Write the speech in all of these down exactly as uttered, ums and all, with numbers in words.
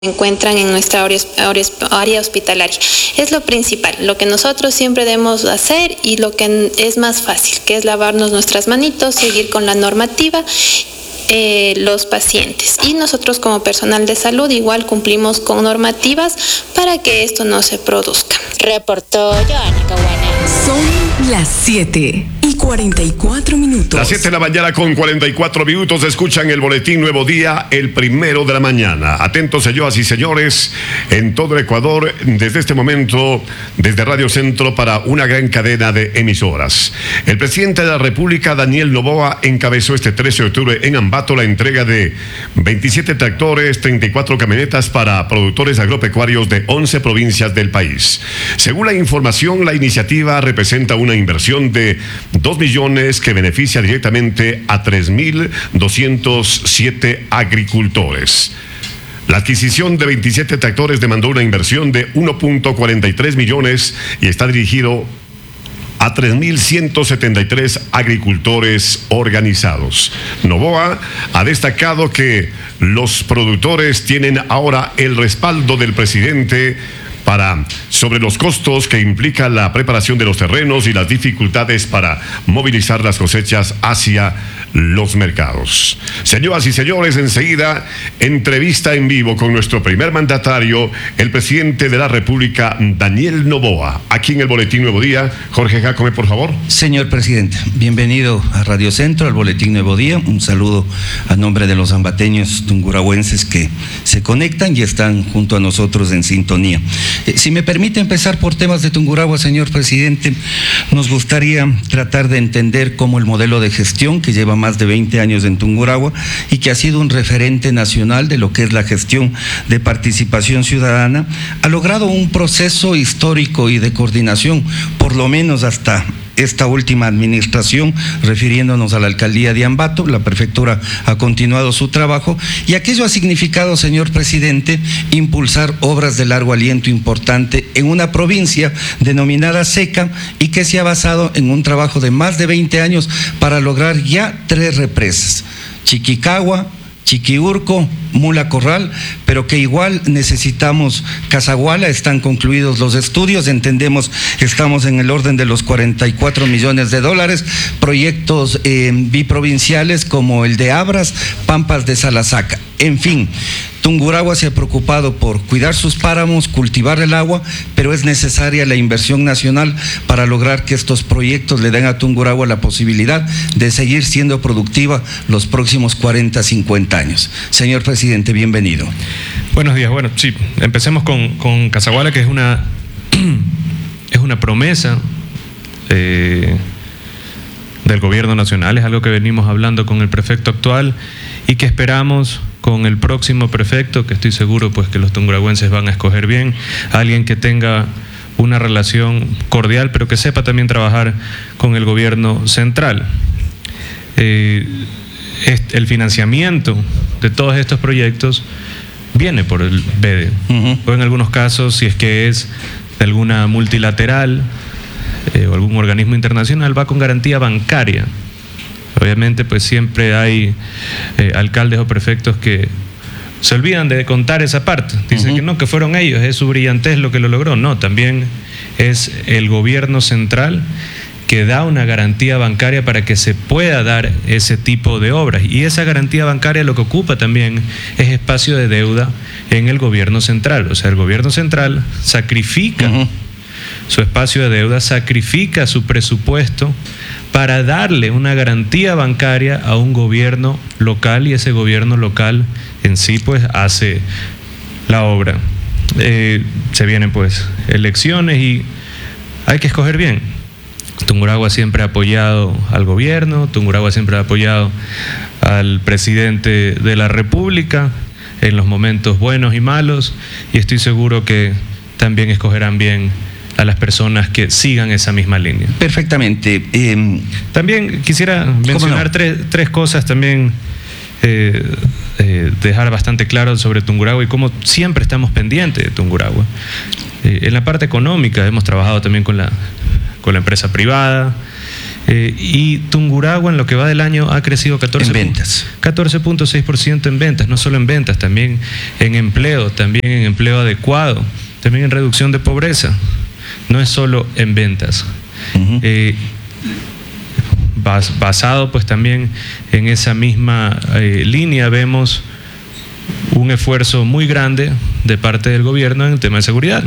encuentran en nuestra área hospitalaria. Es lo principal, lo que nosotros siempre debemos hacer y lo que es más fácil, que es lavarnos nuestras manitos, seguir con la normativa, eh, los pacientes. Y nosotros como personal de salud igual cumplimos con normativas para que esto no se produzca. Reportó Joana Caguana. Son las siete y cuarenta y cuatro minutos. Las siete de la mañana con cuarenta y cuatro minutos. Escuchan el boletín Nuevo Día, el primero de la mañana. Atentos, señoras y señores, en todo el Ecuador, desde este momento, desde Radio Centro para una gran cadena de emisoras. El presidente de la República, Daniel Noboa, encabezó este trece de octubre en Ambato la entrega de veintisiete tractores, treinta y cuatro camionetas para productores agropecuarios de once provincias del país. Según la información, la iniciativa representa una inversión de dos millones que beneficia directamente a tres mil doscientos siete agricultores. La adquisición de veintisiete tractores demandó una inversión de uno punto cuarenta y tres millones y está dirigido a tres mil ciento setenta y tres agricultores organizados. Noboa ha destacado que los productores tienen ahora el respaldo del presidente para sobre los costos que implica la preparación de los terrenos y las dificultades para movilizar las cosechas hacia los mercados. Señoras y señores, enseguida, entrevista en vivo con nuestro primer mandatario, el presidente de la República, Daniel Noboa. Aquí en el Boletín Nuevo Día. Jorge Jácome, por favor. Señor presidente, bienvenido a Radio Centro, al Boletín Nuevo Día. Un saludo a nombre de los ambateños tunguragüenses que se conectan y están junto a nosotros en sintonía. Eh, si me permite empezar por temas de Tungurahua, señor presidente, nos gustaría tratar de entender cómo el modelo de gestión que lleva más de veinte años en Tungurahua y que ha sido un referente nacional de lo que es la gestión de participación ciudadana, ha logrado un proceso histórico y de coordinación, por lo menos hasta esta última administración, refiriéndonos a la alcaldía de Ambato. La prefectura ha continuado su trabajo y aquello ha significado, señor presidente, impulsar obras de largo aliento importante en una provincia denominada seca y que se ha basado en un trabajo de más de veinte años para lograr ya tres represas: Chiquicagua, Chiquiurco, Mula Corral, pero que igual necesitamos Casaguala. Están concluidos los estudios, entendemos que estamos en el orden de los cuarenta y cuatro millones de dólares, proyectos eh, biprovinciales como el de Abras, Pampas de Salasaca. En fin, Tungurahua se ha preocupado por cuidar sus páramos, cultivar el agua, pero es necesaria la inversión nacional para lograr que estos proyectos le den a Tungurahua la posibilidad de seguir siendo productiva los próximos cuarenta, cincuenta años. Señor presidente, bienvenido. Buenos días. Bueno, sí, empecemos con, con Casaguala, que es una, es una promesa eh, del gobierno nacional, es algo que venimos hablando con el prefecto actual y que esperamos con el próximo prefecto, que estoy seguro pues que los tunguragüenses van a escoger bien, alguien que tenga una relación cordial, pero que sepa también trabajar con el gobierno central. Eh, el financiamiento de todos estos proyectos viene por el B E D E, uh-huh. o en algunos casos, si es que es de alguna multilateral eh, o algún organismo internacional, va con garantía bancaria. Obviamente, pues siempre hay eh, alcaldes o prefectos que se olvidan de contar esa parte. Dicen uh-huh. que no, que fueron ellos, es su brillantez lo que lo logró. No, también es el gobierno central que da una garantía bancaria para que se pueda dar ese tipo de obras. Y esa garantía bancaria lo que ocupa también es espacio de deuda en el gobierno central. O sea, el gobierno central sacrifica uh-huh. su espacio de deuda, sacrifica su presupuesto para darle una garantía bancaria a un gobierno local, y ese gobierno local en sí pues hace la obra. Eh, se vienen pues elecciones y hay que escoger bien. Tungurahua siempre ha apoyado al gobierno, Tungurahua siempre ha apoyado al presidente de la República en los momentos buenos y malos, y estoy seguro que también escogerán bien a las personas que sigan esa misma línea. Perfectamente. Eh, también quisiera mencionar no? tres, tres cosas también, eh, eh, dejar bastante claro sobre Tungurahua y cómo siempre estamos pendientes de Tungurahua. Eh, en la parte económica hemos trabajado también con la, con la empresa privada, Eh, y Tungurahua en lo que va del año ha crecido catorce punto seis por ciento en ventas, no solo en ventas, también en empleo, también en empleo adecuado, también en reducción de pobreza, no es solo en ventas. Uh-huh. eh, bas, basado pues también en esa misma eh, línea vemos un esfuerzo muy grande de parte del gobierno en el tema de seguridad.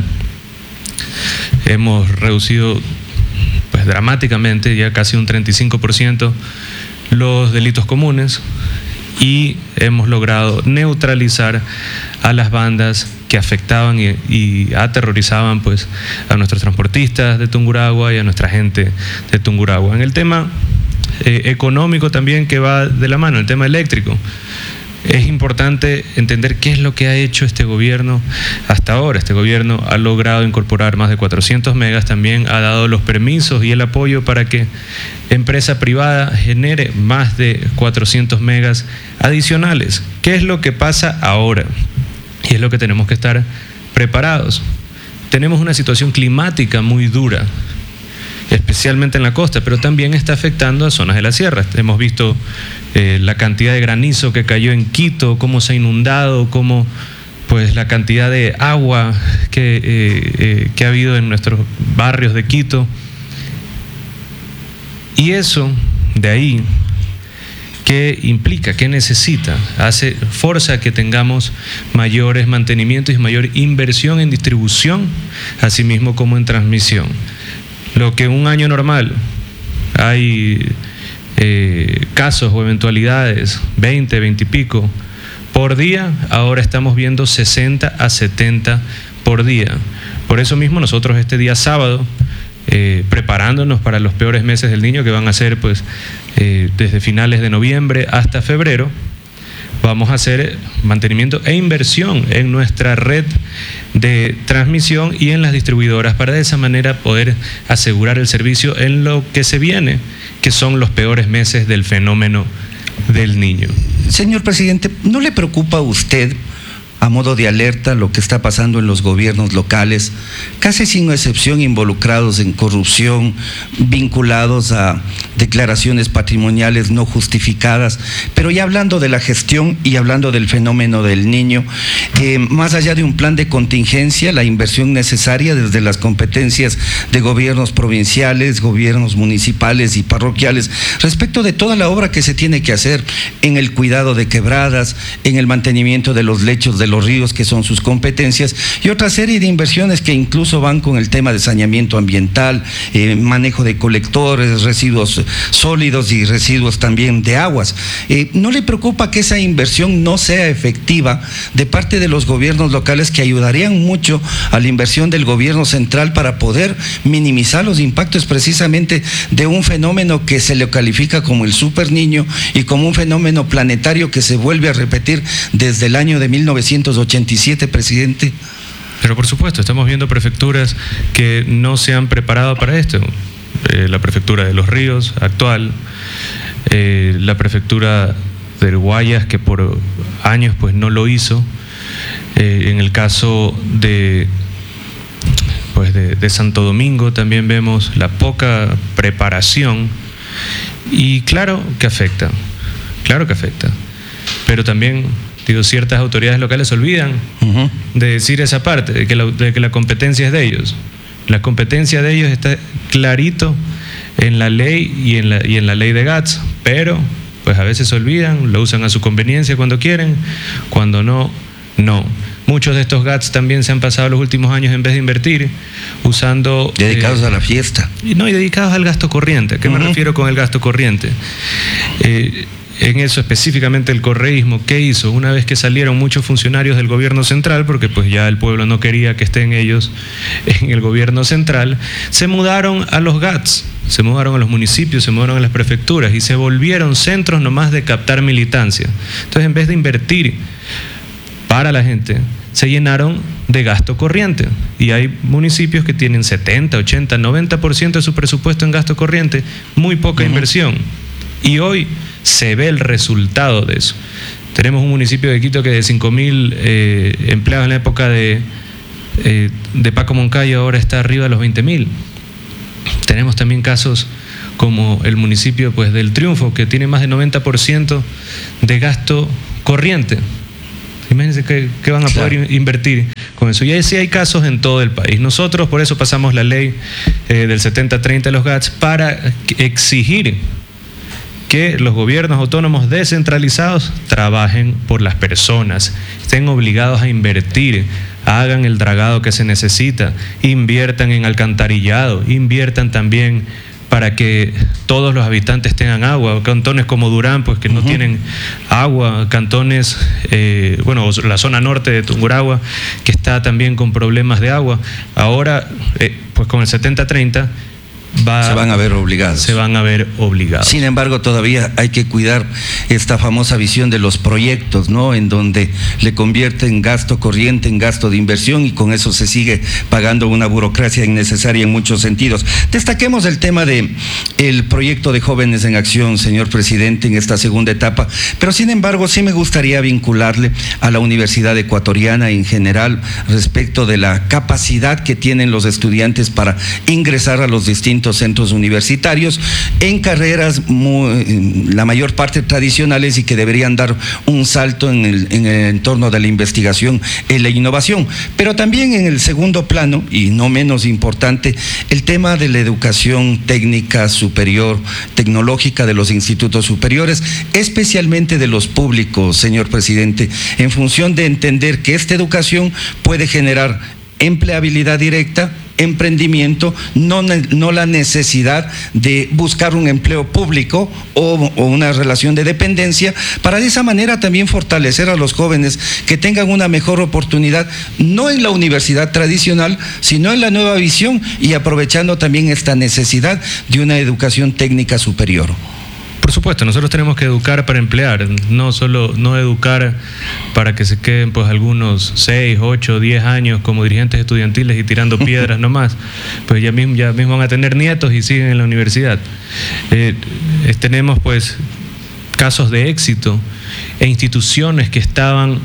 Hemos reducido pues dramáticamente, ya casi un treinta y cinco por ciento, los delitos comunes y hemos logrado neutralizar a las bandas que afectaban y, y aterrorizaban pues a nuestros transportistas de Tungurahua y a nuestra gente de Tungurahua. En el tema eh, económico también que va de la mano, el tema eléctrico. Es importante entender qué es lo que ha hecho este gobierno hasta ahora. Este gobierno ha logrado incorporar más de cuatrocientos megas, también ha dado los permisos y el apoyo para que empresa privada genere más de cuatrocientos megas adicionales. ¿Qué es lo que pasa ahora? Y es lo que tenemos que estar preparados. Tenemos una situación climática muy dura, especialmente en la costa, pero también está afectando a zonas de la sierra. Hemos visto eh, la cantidad de granizo que cayó en Quito, cómo se ha inundado, cómo pues la cantidad de agua que, eh, eh, que ha habido en nuestros barrios de Quito. Y eso, de ahí, ¿qué implica? ¿Qué necesita? Hace, forza que tengamos mayores mantenimientos y mayor inversión en distribución, así mismo como en transmisión. Lo que un año normal hay eh, casos o eventualidades, veinte, veinte y pico por día, ahora estamos viendo sesenta a setenta por día. Por eso mismo nosotros este día sábado, eh, preparándonos para los peores meses del niño, que van a ser pues eh, desde finales de noviembre hasta febrero, vamos a hacer mantenimiento e inversión en nuestra red de transmisión y en las distribuidoras para de esa manera poder asegurar el servicio en lo que se viene, que son los peores meses del fenómeno del niño. Señor presidente, ¿no le preocupa a usted, a modo de alerta, lo que está pasando en los gobiernos locales, casi sin excepción involucrados en corrupción, vinculados a declaraciones patrimoniales no justificadas? Pero ya hablando de la gestión y hablando del fenómeno del niño, eh, más allá de un plan de contingencia, la inversión necesaria desde las competencias de gobiernos provinciales, gobiernos municipales y parroquiales, respecto de toda la obra que se tiene que hacer en el cuidado de quebradas, en el mantenimiento de los lechos de los ríos, que son sus competencias, y otra serie de inversiones que incluso van con el tema de saneamiento ambiental, eh, manejo de colectores, residuos sólidos y residuos también de aguas. Eh, ¿No le preocupa que esa inversión no sea efectiva de parte de los gobiernos locales, que ayudarían mucho a la inversión del gobierno central para poder minimizar los impactos precisamente de un fenómeno que se le califica como el super niño y como un fenómeno planetario que se vuelve a repetir desde el año de mil novecientos ochenta y siete, presidente? Pero por supuesto, estamos viendo prefecturas que no se han preparado para esto. Eh, la prefectura de Los Ríos actual, eh, la prefectura del Guayas, que por años pues no lo hizo. Eh, en el caso de, pues de, de Santo Domingo también vemos la poca preparación y claro que afecta, claro que afecta, pero también digo, ciertas autoridades locales se olvidan uh-huh. de decir esa parte, de que, la, de que la competencia es de ellos. La competencia de ellos está clarito en la ley y en la, y en la ley de GATS, pero pues a veces se olvidan, lo usan a su conveniencia cuando quieren, cuando no, no. Muchos de estos GATS también se han pasado los últimos años, en vez de invertir, usando... Dedicados eh, a la fiesta. Y no, y dedicados al gasto corriente. ¿A qué uh-huh. me refiero con el gasto corriente? Eh, En eso específicamente el correísmo, ¿qué hizo? Una vez que salieron muchos funcionarios del gobierno central, porque pues ya el pueblo no quería que estén ellos en el gobierno central, se mudaron a los GATS, se mudaron a los municipios, se mudaron a las prefecturas y se volvieron centros nomás de captar militancia. Entonces, en vez de invertir para la gente, se llenaron de gasto corriente. Y hay municipios que tienen setenta, ochenta, noventa por ciento de su presupuesto en gasto corriente, muy poca uh-huh. inversión. Y hoy se ve el resultado de eso. Tenemos un municipio de Quito que de cinco mil eh, empleados en la época de, eh, de Paco Moncayo ahora está arriba de los veinte mil. Tenemos también casos como el municipio pues, del Triunfo, que tiene más del noventa por ciento de gasto corriente. Imagínense que, que van a claro. poder invertir con eso. Y ahí sí hay casos en todo el país. Nosotros por eso pasamos la ley eh, del setenta treinta de los G A T S para exigir que los gobiernos autónomos descentralizados trabajen por las personas, estén obligados a invertir, hagan el dragado que se necesita, inviertan en alcantarillado, inviertan también para que todos los habitantes tengan agua. Cantones como Durán, pues que no uh-huh. tienen agua, cantones, eh, bueno, la zona norte de Tungurahua, que está también con problemas de agua. Ahora, eh, pues con el setenta treinta, Va, se van a ver obligados. Se van a ver obligados. Sin embargo, todavía hay que cuidar esta famosa visión de los proyectos, ¿no? En donde le convierten gasto corriente en gasto de inversión y con eso se sigue pagando una burocracia innecesaria en muchos sentidos. Destaquemos el tema de el proyecto de Jóvenes en Acción, señor presidente, en esta segunda etapa, pero sin embargo sí me gustaría vincularle a la Universidad Ecuatoriana en general respecto de la capacidad que tienen los estudiantes para ingresar a los distintos centros universitarios en carreras muy, la mayor parte tradicionales y que deberían dar un salto en el, en el entorno de la investigación y la innovación, pero también en el segundo plano y no menos importante el tema de la educación técnica superior, tecnológica de los institutos superiores, especialmente de los públicos, señor presidente, en función de entender que esta educación puede generar empleabilidad directa, emprendimiento, no, no la necesidad de buscar un empleo público o, o una relación de dependencia, para de esa manera también fortalecer a los jóvenes que tengan una mejor oportunidad, no en la universidad tradicional, sino en la nueva visión y aprovechando también esta necesidad de una educación técnica superior. Por supuesto, nosotros tenemos que educar para emplear, no solo no educar para que se queden pues algunos seis, ocho, diez años como dirigentes estudiantiles y tirando piedras nomás, pues ya mismo, ya mismo van a tener nietos y siguen en la universidad. Eh, eh, tenemos pues casos de éxito e instituciones que estaban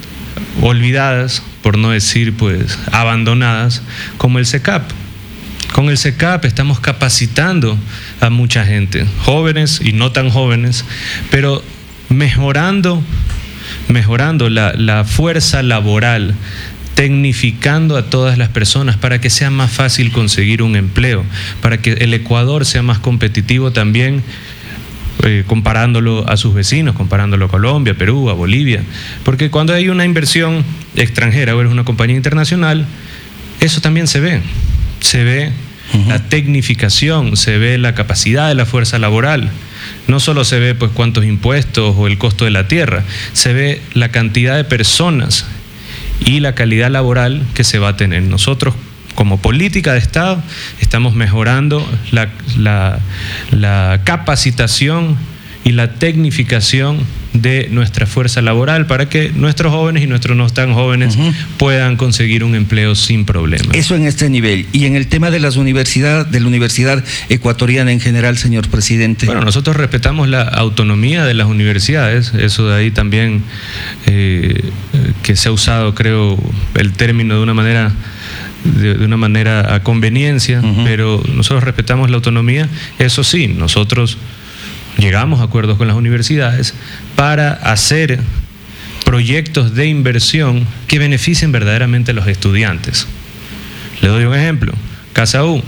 olvidadas, por no decir pues abandonadas, como el SECAP. Con el SECAP estamos capacitando a mucha gente, jóvenes y no tan jóvenes, pero mejorando, mejorando la, la fuerza laboral, tecnificando a todas las personas para que sea más fácil conseguir un empleo, para que el Ecuador sea más competitivo también, eh, comparándolo a sus vecinos, comparándolo a Colombia, Perú, a Bolivia, porque cuando hay una inversión extranjera o eres una compañía internacional, eso también se ve. Se ve uh-huh. la tecnificación, se ve la capacidad de la fuerza laboral. No solo se ve pues cuántos impuestos o el costo de la tierra, se ve la cantidad de personas y la calidad laboral que se va a tener. Nosotros, como política de Estado, estamos mejorando la, la, la capacitación y la tecnificación de nuestra fuerza laboral para que nuestros jóvenes y nuestros no tan jóvenes uh-huh. puedan conseguir un empleo sin problemas. Eso en este nivel. Y en el tema de las universidades, de la Universidad Ecuatoriana en general, señor presidente. Bueno, nosotros respetamos la autonomía de las universidades, eso de ahí también eh, que se ha usado, creo, el término de una manera de, de una manera a conveniencia, uh-huh. pero nosotros respetamos la autonomía. Eso sí, nosotros llegamos a acuerdos con las universidades para hacer proyectos de inversión que beneficien verdaderamente a los estudiantes. Le doy un ejemplo. Casa U.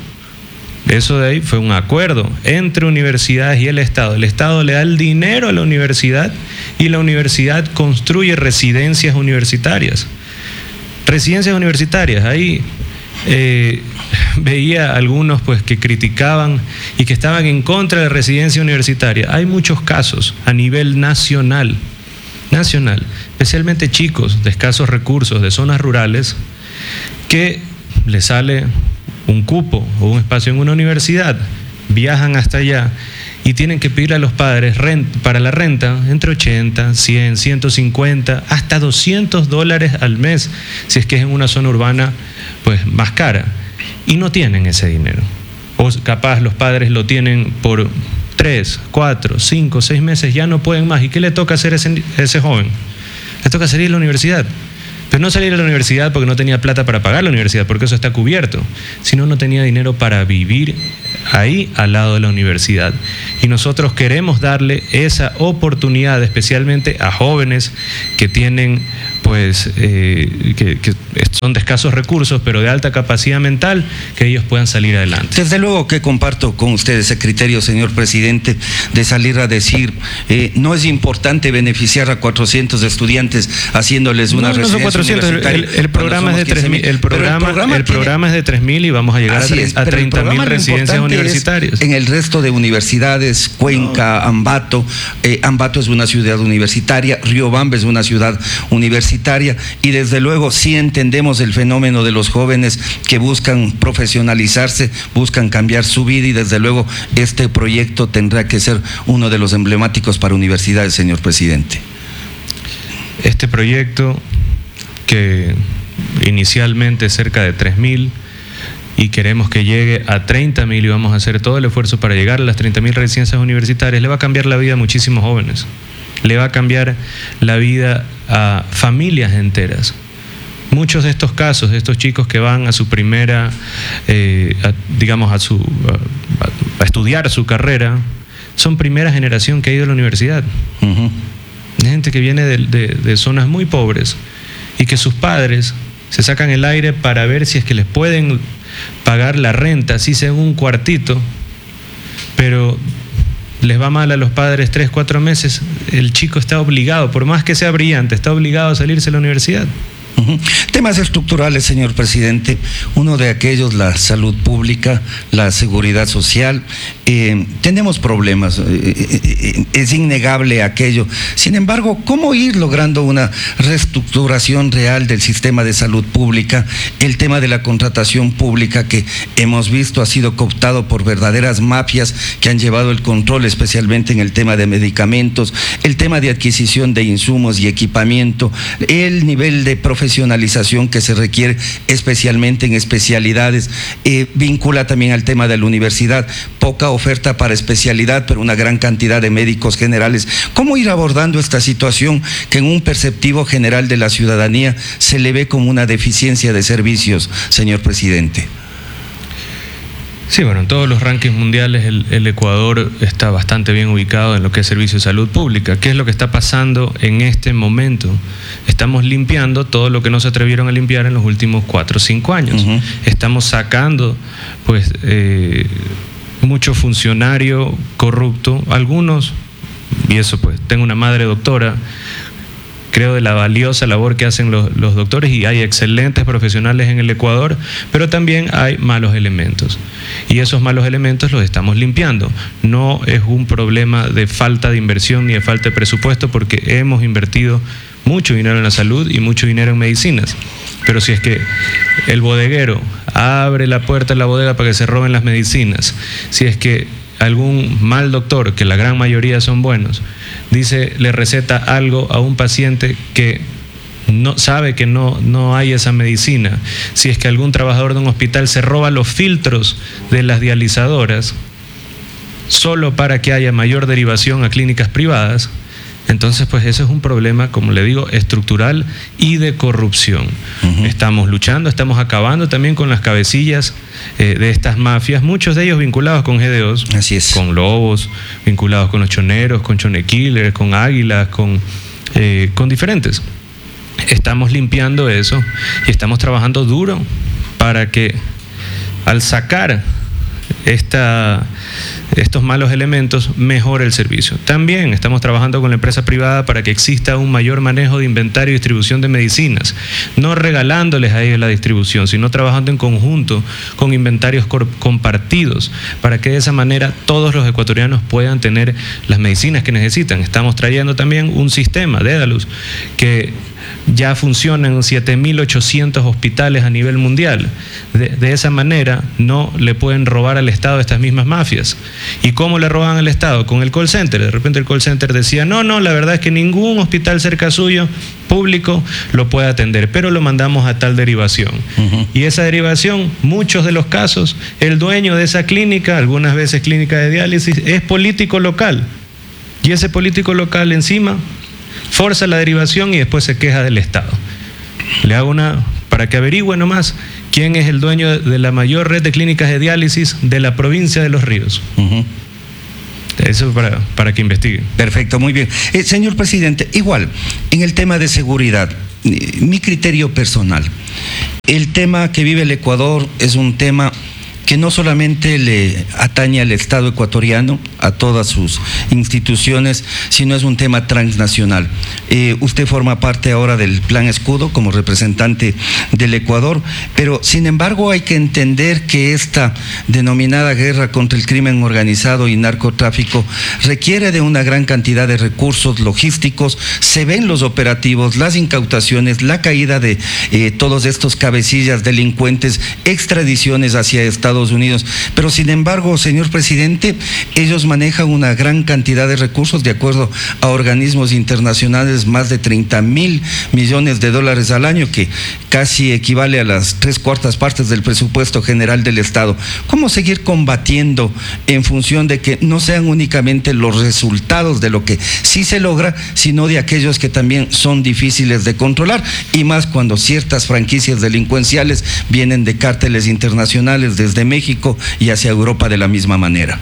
Eso de ahí fue un acuerdo entre universidades y el Estado. El Estado le da el dinero a la universidad y la universidad construye residencias universitarias. Residencias universitarias, ahí eh, veía algunos pues que criticaban y que estaban en contra de la residencia universitaria. Hay muchos casos a nivel nacional, nacional, especialmente chicos de escasos recursos de zonas rurales que les sale un cupo o un espacio en una universidad, viajan hasta allá y tienen que pedir a los padres rent, para la renta entre ochenta, cien, ciento cincuenta, hasta doscientos dólares al mes, si es que es en una zona urbana pues más cara, y no tienen ese dinero. O capaz los padres lo tienen por tres, cuatro, cinco, seis meses, ya no pueden más. ¿Y qué le toca hacer a ese, ese joven? Le toca salir a la universidad. Pero no salir a la universidad porque no tenía plata para pagar la universidad, porque eso está cubierto, sino no tenía dinero para vivir ahí al lado de la universidad. Y nosotros queremos darle esa oportunidad, especialmente a jóvenes que tienen, pues, eh, que, que son de escasos recursos, pero de alta capacidad mental, que ellos puedan salir adelante. Desde luego que comparto con usted ese criterio, señor presidente, de salir a decir, eh, no es importante beneficiar a cuatrocientos estudiantes haciéndoles una no, no residencia cuatrocientos, universitaria. el, el programa es de tres mil, el programa, el programa, el programa tiene, es de tres mil y vamos a llegar es, a treinta mil residencias universitarias. En el resto de universidades, Cuenca, no. Ambato, eh, Ambato es una ciudad universitaria, Riobamba es una ciudad universitaria, y desde luego sí entendemos el fenómeno de los jóvenes que buscan profesionalizarse, buscan cambiar su vida, y desde luego este proyecto tendrá que ser uno de los emblemáticos para universidades, señor presidente. Este proyecto, que inicialmente es cerca de tres mil y queremos que llegue a treinta mil, y vamos a hacer todo el esfuerzo para llegar a las treinta mil residencias universitarias, le va a cambiar la vida a muchísimos jóvenes, le va a cambiar la vida a familias enteras. Muchos de estos casos, de estos chicos que van a su primera, eh, a, digamos, a, su, a, a estudiar su carrera, son primera generación que ha ido a la universidad. Uh-huh. Gente que viene de, de, de zonas muy pobres y que sus padres se sacan el aire para ver si es que les pueden pagar la renta, así sea un cuartito, pero les va mal a los padres tres, cuatro meses, el chico está obligado, por más que sea brillante, está obligado a salirse de la universidad. Uh-huh. Temas estructurales, señor presidente, uno de aquellos, la salud pública, la seguridad social. Eh, tenemos problemas, eh, eh, es innegable aquello. Sin embargo, ¿cómo ir logrando una reestructuración real del sistema de salud pública? El tema de la contratación pública, que hemos visto ha sido cooptado por verdaderas mafias que han llevado el control, especialmente en el tema de medicamentos, el tema de adquisición de insumos y equipamiento, el nivel de profesionalización que se requiere, especialmente en especialidades, eh, vincula también al tema de la universidad, poca oferta para especialidad, pero una gran cantidad de médicos generales. ¿Cómo ir abordando esta situación que en un perceptivo general de la ciudadanía se le ve como una deficiencia de servicios, señor presidente? Sí, bueno, en todos los rankings mundiales el, el Ecuador está bastante bien ubicado en lo que es servicio de salud pública. ¿Qué es lo que está pasando en este momento? Estamos limpiando todo lo que no se atrevieron a limpiar en los últimos cuatro o cinco años. Uh-huh. Estamos sacando, pues, eh, mucho funcionario corrupto, algunos, y eso pues, tengo una madre doctora, creo de la valiosa labor que hacen los, los doctores, y hay excelentes profesionales en el Ecuador, pero también hay malos elementos, y esos malos elementos los estamos limpiando. No es un problema de falta de inversión ni de falta de presupuesto, porque hemos invertido mucho dinero en la salud y mucho dinero en medicinas, pero si es que el bodeguero abre la puerta de la bodega para que se roben las medicinas, si es que algún mal doctor, que la gran mayoría son buenos, dice, le receta algo a un paciente que no sabe que no, no hay esa medicina, si es que algún trabajador de un hospital se roba los filtros de las dializadoras solo para que haya mayor derivación a clínicas privadas, entonces pues eso es un problema, como le digo, estructural y de corrupción. Uh-huh. Estamos luchando, estamos acabando también con las cabecillas eh, de estas mafias, muchos de ellos vinculados con G D Os, así es, con lobos, vinculados con los choneros, con chonekillers, con águilas, con, eh, con diferentes. Estamos limpiando eso y estamos trabajando duro para que al sacar esta, estos malos elementos mejore el servicio. También estamos trabajando con la empresa privada para que exista un mayor manejo de inventario y distribución de medicinas, no regalándoles a ellos la distribución, sino trabajando en conjunto con inventarios compartidos, para que de esa manera todos los ecuatorianos puedan tener las medicinas que necesitan. Estamos trayendo también un sistema, Dedalus, que ya funcionan en siete mil ochocientos hospitales a nivel mundial. De, de esa manera no le pueden robar al Estado estas mismas mafias. ¿Y cómo le roban al Estado? Con el call center. De repente el call center decía, no, no, la verdad es que ningún hospital cerca suyo, público, lo puede atender, pero lo mandamos a tal derivación. Uh-huh. Y esa derivación, muchos de los casos, el dueño de esa clínica, algunas veces clínica de diálisis, es político local. Y ese político local encima forza la derivación y después se queja del Estado. Le hago una para que averigüe nomás quién es el dueño de la mayor red de clínicas de diálisis de la provincia de Los Ríos. Uh-huh. Eso para, para que investigue. Perfecto, muy bien. Eh, señor presidente, igual, en el tema de seguridad, eh, mi criterio personal, el tema que vive el Ecuador es un tema que no solamente le atañe al Estado ecuatoriano, a todas sus instituciones, sino es un tema transnacional. Eh, usted forma parte ahora del Plan Escudo como representante del Ecuador, pero sin embargo hay que entender que esta denominada guerra contra el crimen organizado y narcotráfico requiere de una gran cantidad de recursos logísticos. Se ven los operativos, las incautaciones, la caída de eh, todos estos cabecillas delincuentes, extradiciones hacia Estados Unidos, pero sin embargo, señor presidente, ellos manejan una gran cantidad de recursos, de acuerdo a organismos internacionales, más de treinta mil millones de dólares al año, que casi equivale a las tres cuartas partes del presupuesto general del Estado. ¿Cómo seguir combatiendo en función de que no sean únicamente los resultados de lo que sí se logra, sino de aquellos que también son difíciles de controlar, y más cuando ciertas franquicias delincuenciales vienen de cárteles internacionales desde México y hacia Europa de la misma manera?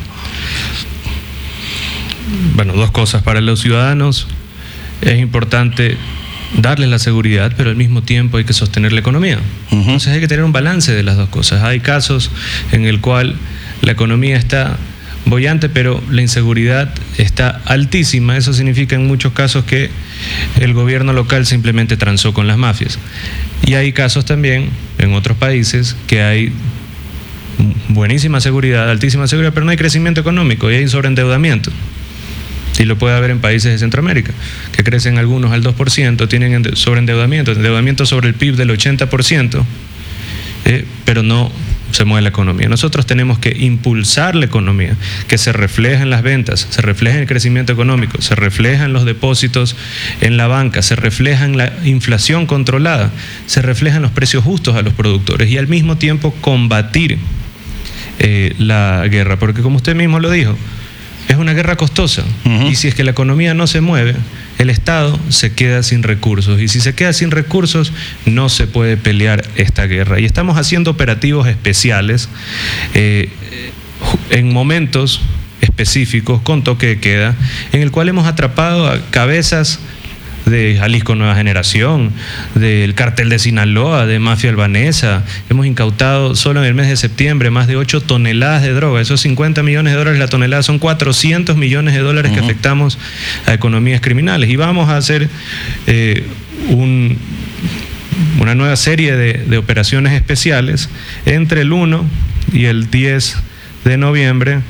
Bueno, dos cosas. Para los ciudadanos es importante darles la seguridad, pero al mismo tiempo hay que sostener la economía. Uh-huh. Entonces hay que tener un balance de las dos cosas. Hay casos en el cual la economía está boyante, pero la inseguridad está altísima. Eso significa en muchos casos que el gobierno local simplemente transó con las mafias. Y hay casos también en otros países que hay buenísima seguridad, altísima seguridad, pero no hay crecimiento económico y hay sobreendeudamiento. Y lo puede haber en países de Centroamérica, que crecen algunos al dos por ciento, tienen sobreendeudamiento, endeudamiento sobre el P I B del ochenta por ciento, eh, pero no se mueve la economía. Nosotros tenemos que impulsar la economía, que se refleja en las ventas, se refleja en el crecimiento económico, se refleja en los depósitos en la banca, se refleja en la inflación controlada, se refleja en los precios justos a los productores y al mismo tiempo combatir eh, la guerra, porque como usted mismo lo dijo, es una guerra costosa. Uh-huh. Y si es que la economía no se mueve, el Estado se queda sin recursos. Y si se queda sin recursos, no se puede pelear esta guerra. Y estamos haciendo operativos especiales eh, en momentos específicos con toque de queda, en el cual hemos atrapado a cabezas de Jalisco Nueva Generación, del Cartel de Sinaloa, de Mafia Albanesa. Hemos incautado solo en el mes de septiembre más de ocho toneladas de droga. Esos cincuenta millones de dólares la tonelada son cuatrocientos millones de dólares uh-huh. que afectamos a economías criminales. Y vamos a hacer eh, un, una nueva serie de, de operaciones especiales entre el uno y el diez de noviembre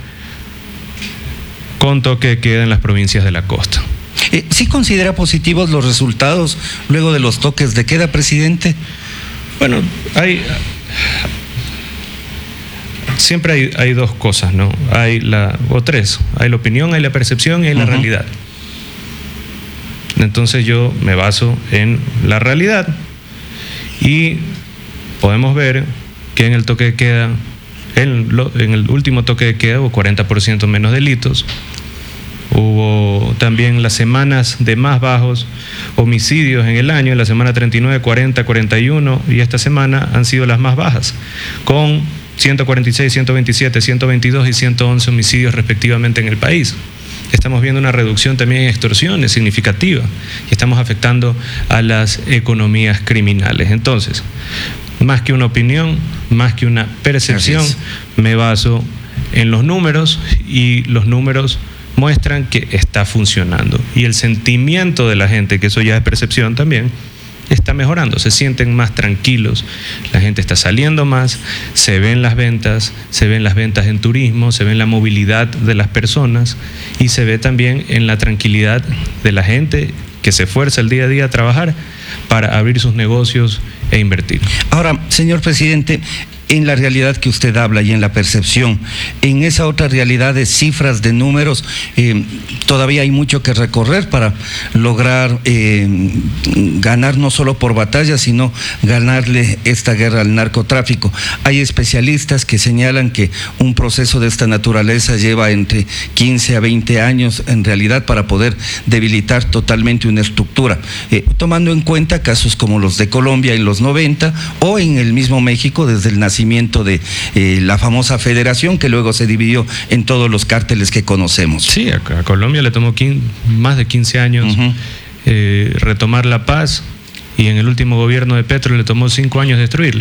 con toque de queda en las provincias de la costa. Eh, ¿Sí considera positivos los resultados luego de los toques de queda, presidente? Bueno, hay siempre hay, hay dos cosas, ¿no? Hay la, o tres, hay la opinión, hay la percepción y hay la uh-huh. realidad. Entonces yo me baso en la realidad y podemos ver que en el toque de queda, en, lo, en el último toque de queda hubo cuarenta por ciento menos delitos. Hubo también las semanas de más bajos homicidios en el año, en la semana treinta y nueve, cuarenta, cuarenta y uno, y esta semana han sido las más bajas, con ciento cuarenta y seis, ciento veintisiete, ciento veintidós y ciento once homicidios respectivamente en el país. Estamos viendo una reducción también en extorsiones significativa y estamos afectando a las economías criminales. Entonces, más que una opinión, más que una percepción, me baso en los números, y los números muestran que está funcionando. Y el sentimiento de la gente, que eso ya es percepción también, está mejorando, se sienten más tranquilos, la gente está saliendo más, se ven las ventas, se ven las ventas en turismo, se ve en la movilidad de las personas y se ve también en la tranquilidad de la gente que se esfuerza el día a día a trabajar para abrir sus negocios e invertir. Ahora, señor presidente, en la realidad que usted habla y en la percepción, en esa otra realidad de cifras, de números, eh, todavía hay mucho que recorrer para lograr eh, ganar no solo por batalla, sino ganarle esta guerra al narcotráfico. Hay especialistas que señalan que un proceso de esta naturaleza lleva entre quince a veinte años en realidad para poder debilitar totalmente una estructura, eh, tomando en cuenta casos como los de Colombia en los noventa o en el mismo México desde el nacimiento de eh, la famosa federación que luego se dividió en todos los cárteles que conocemos. Sí, a, a Colombia le tomó quince, más de quince años uh-huh. eh, retomar la paz, y en el último gobierno de Petro le tomó cinco años destruirla.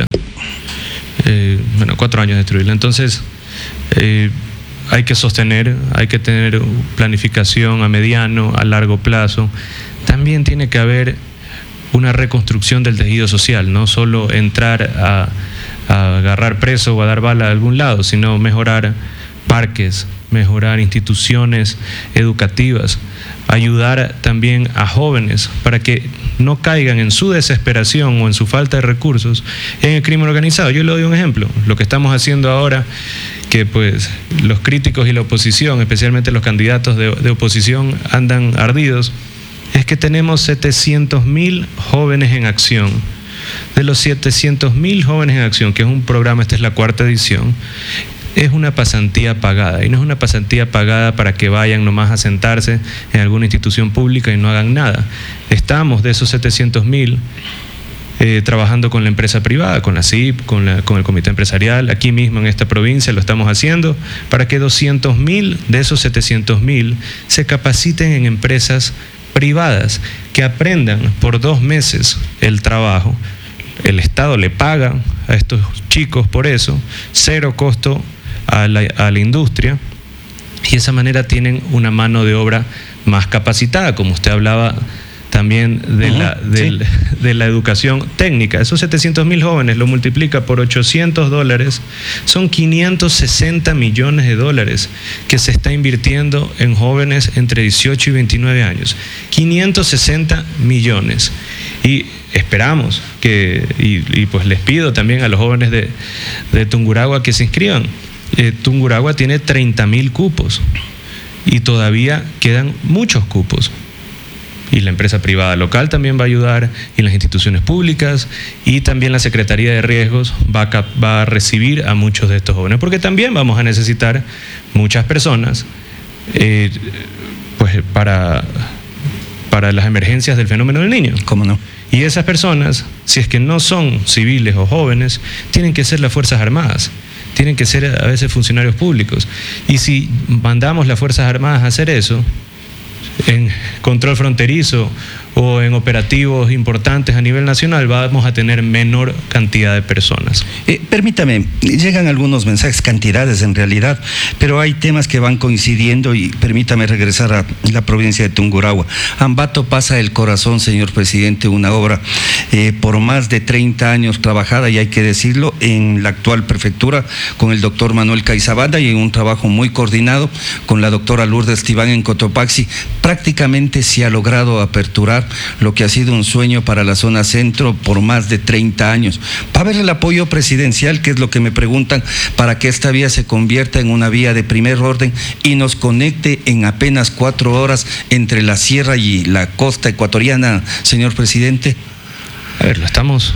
Eh, bueno, cuatro años destruirla. Entonces, eh, hay que sostener, hay que tener planificación a mediano, a largo plazo. También tiene que haber una reconstrucción del tejido social, no solo entrar a, a agarrar preso o a dar bala a algún lado, sino mejorar parques, mejorar instituciones educativas, ayudar también a jóvenes para que no caigan en su desesperación o en su falta de recursos en el crimen organizado. Yo le doy un ejemplo, lo que estamos haciendo ahora, que pues los críticos y la oposición, especialmente los candidatos de, de oposición, andan ardidos, es que tenemos setecientos mil jóvenes en acción. De los setecientos mil jóvenes en acción, que es un programa, esta es la cuarta edición, es una pasantía pagada, y no es una pasantía pagada para que vayan nomás a sentarse en alguna institución pública y no hagan nada. Estamos de esos setecientos mil eh, trabajando con la empresa privada, con la C I P, con, la, con el comité empresarial, aquí mismo en esta provincia lo estamos haciendo, para que doscientos mil de esos setecientos mil se capaciten en empresas privadas, que aprendan por dos meses el trabajo. El Estado le paga a estos chicos por eso, cero costo a la, a la industria, y de esa manera tienen una mano de obra más capacitada, como usted hablaba también de, uh-huh, la, de, sí. de la educación técnica. Esos setecientos mil jóvenes lo multiplica por ochocientos dólares, son quinientos sesenta millones de dólares que se está invirtiendo en jóvenes entre dieciocho y veintinueve años. quinientos sesenta millones. Y esperamos que, y, y pues les pido también a los jóvenes de, de Tungurahua que se inscriban. Eh, Tungurahua tiene treinta mil cupos y todavía quedan muchos cupos. Y la empresa privada local también va a ayudar, y las instituciones públicas, y también la Secretaría de Riesgos va a, va a recibir a muchos de estos jóvenes, porque también vamos a necesitar muchas personas eh, pues para, para las emergencias del fenómeno del niño. ¿Cómo no? Y esas personas, si es que no son civiles o jóvenes, tienen que ser las Fuerzas Armadas, tienen que ser a veces funcionarios públicos. Y si mandamos las Fuerzas Armadas a hacer eso, en control fronterizo o en operativos importantes a nivel nacional, vamos a tener menor cantidad de personas. Eh, permítame, llegan algunos mensajes, cantidades en realidad, pero hay temas que van coincidiendo, y permítame regresar a la provincia de Tungurahua. Ambato pasa el corazón, señor presidente, una obra eh, por más de treinta años trabajada, y hay que decirlo, en la actual prefectura con el doctor Manuel Caizabanda, y en un trabajo muy coordinado con la doctora Lourdes Tibán en Cotopaxi. Prácticamente se ha logrado aperturar lo que ha sido un sueño para la zona centro por más de treinta años. ¿Va a haber el apoyo presidencial, que es lo que me preguntan, para que esta vía se convierta en una vía de primer orden y nos conecte en apenas cuatro horas entre la sierra y la costa ecuatoriana, señor presidente? A ver, lo estamos...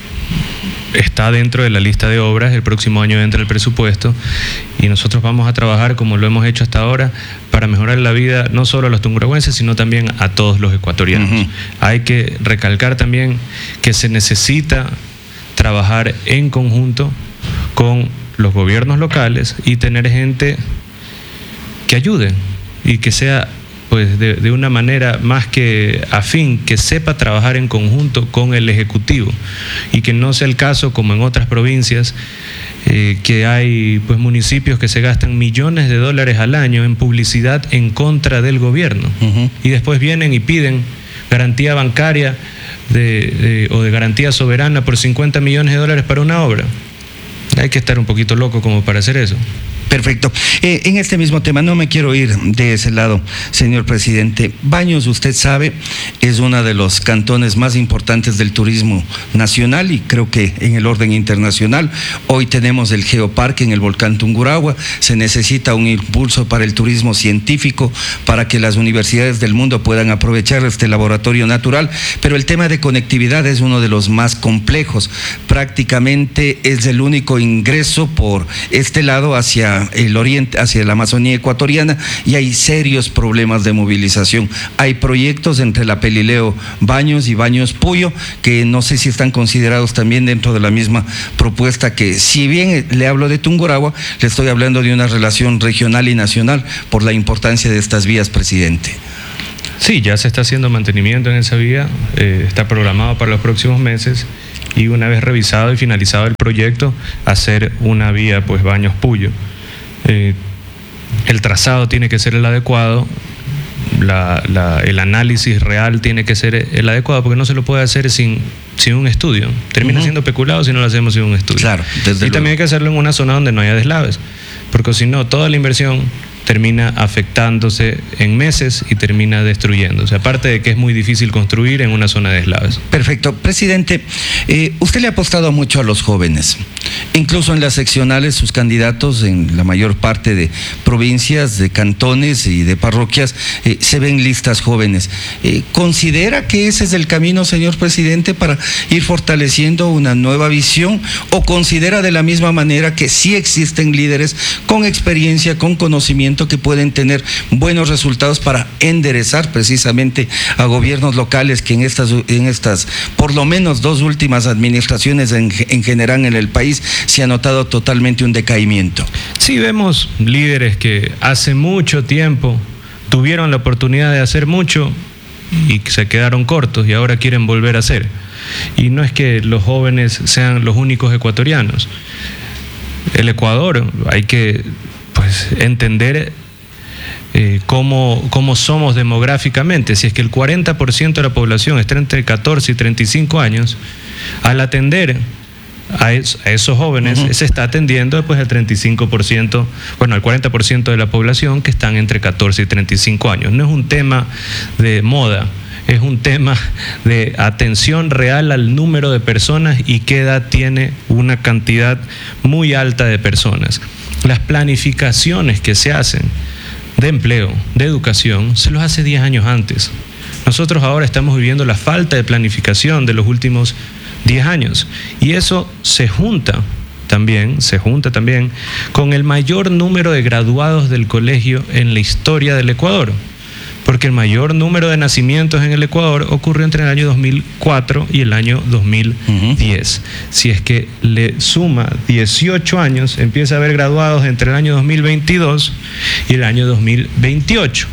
Está dentro de la lista de obras, el próximo año entra el presupuesto, y nosotros vamos a trabajar como lo hemos hecho hasta ahora para mejorar la vida no solo a los tungurahuenses, sino también a todos los ecuatorianos. Uh-huh. Hay que recalcar también que se necesita trabajar en conjunto con los gobiernos locales y tener gente que ayude y que sea pues de, de una manera más que afín, que sepa trabajar en conjunto con el Ejecutivo, y que no sea el caso como en otras provincias, eh, que hay pues municipios que se gastan millones de dólares al año en publicidad en contra del gobierno, uh-huh. y después vienen y piden garantía bancaria de, de, o de garantía soberana por cincuenta millones de dólares para una obra. Hay que estar un poquito loco como para hacer eso. Perfecto. Eh, en este mismo tema, no me quiero ir de ese lado, señor presidente. Baños, usted sabe, es uno de los cantones más importantes del turismo nacional y creo que en el orden internacional. Hoy tenemos el geoparque en el volcán Tungurahua. Se necesita un impulso para el turismo científico, para que las universidades del mundo puedan aprovechar este laboratorio natural, pero el tema de conectividad es uno de los más complejos. Prácticamente es el único ingreso por este lado hacia el oriente, hacia la Amazonía ecuatoriana, y hay serios problemas de movilización. Hay proyectos entre la Pelileo Baños y Baños Puyo que no sé si están considerados también dentro de la misma propuesta, que si bien le hablo de Tungurahua, le estoy hablando de una relación regional y nacional por la importancia de estas vías, presidente. Sí, ya se está haciendo mantenimiento en esa vía, eh, está programado para los próximos meses, y una vez revisado y finalizado el proyecto, hacer una vía pues Baños Puyo. Eh, el trazado tiene que ser el adecuado, la, la, el análisis real tiene que ser el adecuado, porque no se lo puede hacer sin, sin un estudio. Termina uh-huh. siendo peculado si no lo hacemos sin un estudio. Claro, desde y luego. También hay que hacerlo en una zona donde no haya deslaves, porque si no, toda la inversión termina afectándose en meses y termina destruyéndose, aparte de que es muy difícil construir en una zona de deslaves. Perfecto. Presidente, eh, usted le ha apostado mucho a los jóvenes, incluso en las seccionales sus candidatos en la mayor parte de provincias, de cantones y de parroquias eh, se ven listas jóvenes. Eh, ¿Considera que ese es el camino, señor presidente, para ir fortaleciendo una nueva visión, o considera de la misma manera que sí existen líderes con experiencia, con conocimiento, que pueden tener buenos resultados para enderezar precisamente a gobiernos locales que en estas, en estas por lo menos dos últimas administraciones en, en general en el país se ha notado totalmente un decaimiento? Sí, vemos líderes que hace mucho tiempo tuvieron la oportunidad de hacer mucho y se quedaron cortos y ahora quieren volver a hacer. Y no es que los jóvenes sean los únicos ecuatorianos. El Ecuador, hay que pues entender eh, cómo, cómo somos demográficamente. Si es que el cuarenta por ciento de la población está entre catorce y treinta y cinco años, al atender a, es, a esos jóvenes, uh-huh. se está atendiendo pues al treinta y cinco por ciento, bueno, al cuarenta por ciento de la población que están entre catorce y treinta y cinco años. No es un tema de moda, es un tema de atención real al número de personas y qué edad tiene una cantidad muy alta de personas. Las planificaciones que se hacen de empleo, de educación, se los hace diez años antes. Nosotros ahora estamos viviendo la falta de planificación de los últimos diez años, y eso se junta también, se junta también con el mayor número de graduados del colegio en la historia del Ecuador, porque el mayor número de nacimientos en el Ecuador ocurrió entre el año dos mil cuatro y el año dos mil diez. Uh-huh. Si es que le suma dieciocho años, empieza a haber graduados entre el año dos mil veintidós y el año dos mil veintiocho.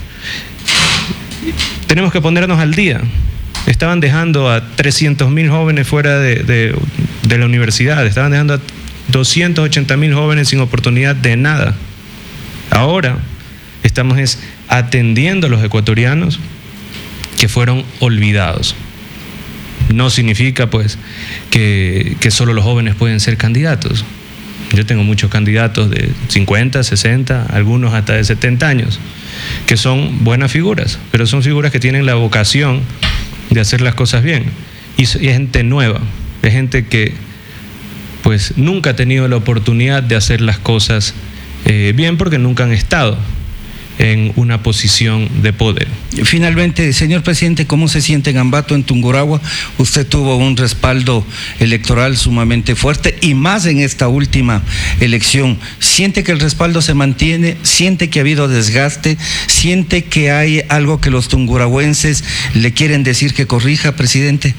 Tenemos que ponernos al día. Estaban dejando a trescientos mil jóvenes fuera de, de, de la universidad, estaban dejando a doscientos ochenta mil jóvenes sin oportunidad de nada. Ahora estamos es atendiendo a los ecuatorianos que fueron olvidados. No significa pues que, que solo los jóvenes pueden ser candidatos. Yo tengo muchos candidatos de cincuenta, sesenta, algunos hasta de setenta años, que son buenas figuras, pero son figuras que tienen la vocación de hacer las cosas bien. Y, y es gente nueva, es gente que pues nunca ha tenido la oportunidad de hacer las cosas eh, bien, porque nunca han estado en una posición de poder. Finalmente, señor presidente, ¿cómo se siente en Ambato, en Tungurahua? Usted tuvo un respaldo electoral sumamente fuerte, y más en esta última elección. ¿Siente que el respaldo se mantiene? ¿Siente que ha habido desgaste? ¿Siente que hay algo que los tungurahuenses le quieren decir que corrija, presidente?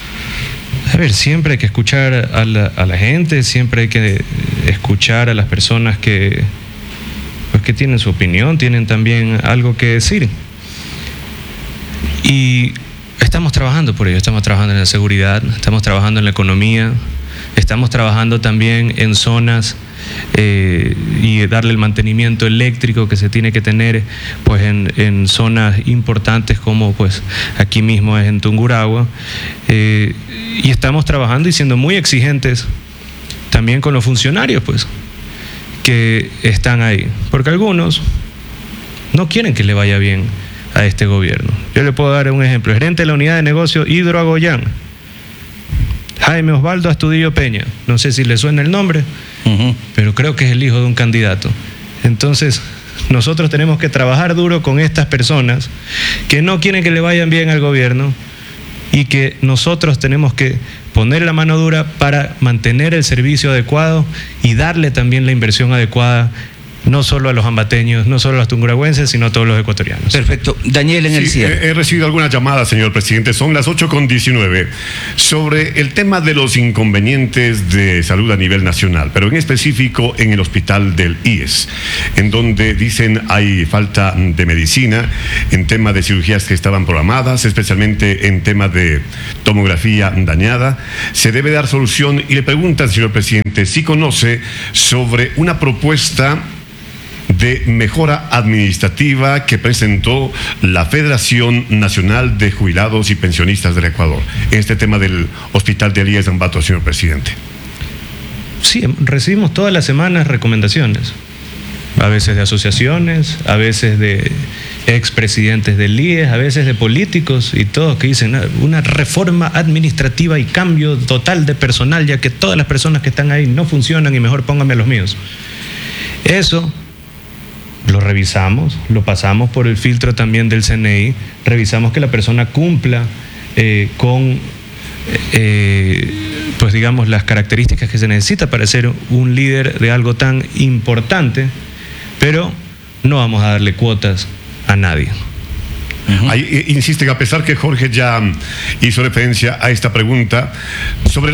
A ver, siempre hay que escuchar a la, a la gente, siempre hay que escuchar a las personas que pues que tienen su opinión, tienen también algo que decir. Y estamos trabajando por ello, estamos trabajando en la seguridad, estamos trabajando en la economía, estamos trabajando también en zonas eh, y darle el mantenimiento eléctrico que se tiene que tener pues en, en zonas importantes como pues aquí mismo es en Tungurahua. Eh, y estamos trabajando y siendo muy exigentes también con los funcionarios, pues, que están ahí, porque algunos no quieren que le vaya bien a este gobierno. Yo le puedo dar un ejemplo. El gerente de la unidad de negocio Hidro Agoyán, Jaime Osvaldo Astudillo Peña, no sé si le suena el nombre, uh-huh. pero creo que es el hijo de un candidato. Entonces, nosotros tenemos que trabajar duro con estas personas que no quieren que le vayan bien al gobierno y que nosotros tenemos que poner la mano dura para mantener el servicio adecuado y darle también la inversión adecuada, no solo a los ambateños, no solo a los tungurahüenses, sino a todos los ecuatorianos. Perfecto. Daniel, en sí, el cierre. He, he recibido algunas llamadas, señor presidente, son las ocho con diecinueve, sobre el tema de los inconvenientes de salud a nivel nacional, pero en específico en el hospital del I E S, en donde dicen hay falta de medicina, en tema de cirugías que estaban programadas, especialmente en tema de tomografía dañada. Se debe dar solución y le preguntan, señor presidente, si conoce sobre una propuesta de mejora administrativa que presentó la Federación Nacional de Jubilados y Pensionistas del Ecuador, este tema del hospital de Elías Ambato, señor presidente. Sí, recibimos todas las semanas recomendaciones, a veces de asociaciones, a veces de expresidentes del I E S, a veces de políticos y todos que dicen una reforma administrativa y cambio total de personal, ya que todas las personas que están ahí no funcionan y mejor pónganme a los míos. Eso lo revisamos, lo pasamos por el filtro también del C N I, revisamos que la persona cumpla eh, con, eh, pues digamos, las características que se necesita para ser un líder de algo tan importante, pero no vamos a darle cuotas a nadie. Uh-huh. Ahí insisten, a pesar que Jorge ya hizo referencia a esta pregunta sobre